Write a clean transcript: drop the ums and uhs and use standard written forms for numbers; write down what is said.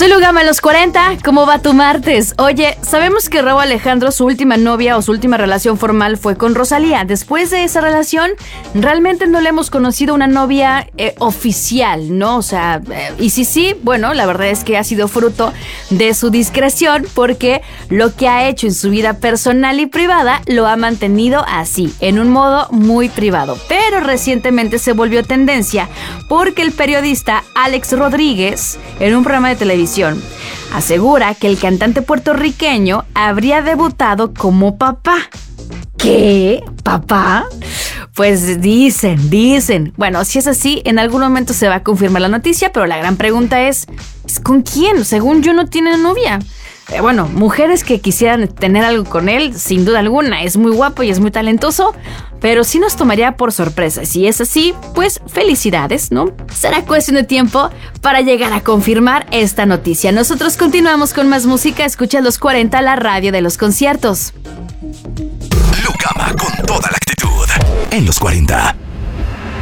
Soy Lugama en los 40, ¿cómo va tu martes? Oye, sabemos que Rauw Alejandro, su última novia o su última relación formal fue con Rosalía. Después de esa relación, realmente no le hemos conocido una novia oficial, ¿no? O sea, y sí, bueno, la verdad es que ha sido fruto de su discreción porque lo que ha hecho en su vida personal y privada lo ha mantenido así, en un modo muy privado. Pero recientemente se volvió tendencia porque el periodista Alex Rodríguez, en un programa de televisión, asegura que el cantante puertorriqueño habría debutado como papá. ¿Qué? ¿Papá? Pues dicen. Bueno, si es así, en algún momento se va a confirmar la noticia, pero la gran pregunta es ¿con quién? Según yo no tiene novia. Bueno, mujeres que quisieran tener algo con él, sin duda alguna, es muy guapo y es muy talentoso, pero sí nos tomaría por sorpresa. Si es así, pues felicidades, ¿no? Será cuestión de tiempo para llegar a confirmar esta noticia. Nosotros continuamos con más música. Escucha los 40, la radio de los conciertos. Lugama con toda la actitud en los 40.